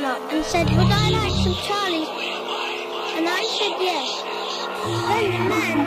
chestnut and said, would I like some Charlie's? And I said yes. Then the man